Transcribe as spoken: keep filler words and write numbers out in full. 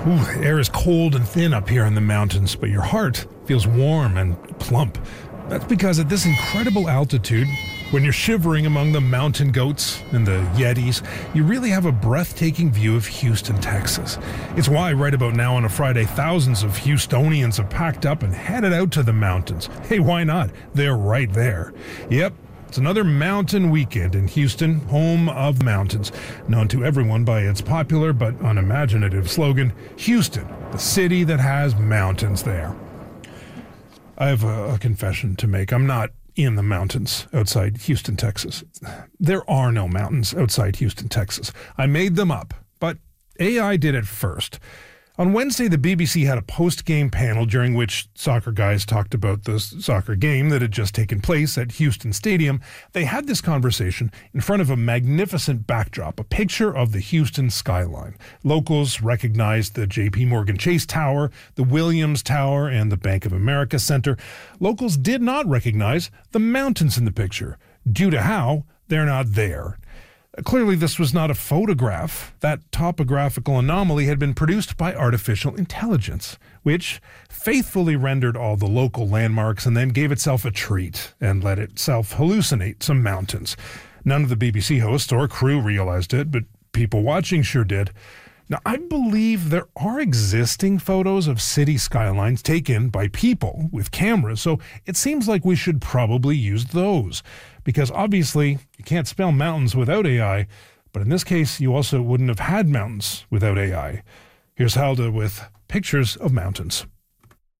Ooh, the air is cold and thin up here in the mountains, but your heart feels warm and plump. That's because at this incredible altitude, when you're shivering among the mountain goats and the yetis, you really have a breathtaking view of Houston, Texas. It's why right about now on a Friday, thousands of Houstonians have packed up and headed out to the mountains. Hey, why not? They're right there. Yep. It's another mountain weekend in Houston, home of mountains, known to everyone by its popular but unimaginative slogan, Houston, the city that has mountains there. I have a, a confession to make. I'm not in the mountains outside Houston, Texas. There are no mountains outside Houston, Texas. I made them up, but A I did it first. On Wednesday, the B B C had a post-game panel during which soccer guys talked about the soccer game that had just taken place at Houston Stadium. They had this conversation in front of a magnificent backdrop, a picture of the Houston skyline. Locals recognized the J P Morgan Chase Tower, the Williams Tower, and the Bank of America Center. Locals did not recognize the mountains in the picture, due to how they're not there. Clearly, this was not a photograph. That topographical anomaly had been produced by artificial intelligence, which faithfully rendered all the local landmarks and then gave itself a treat and let itself hallucinate some mountains. None of the B B C hosts or crew realized it, but people watching sure did. Now, I believe there are existing photos of city skylines taken by people with cameras, so it seems like we should probably use those. Because obviously, you can't spell mountains without A I, but in this case, you also wouldn't have had mountains without A I. Here's Halda with pictures of mountains.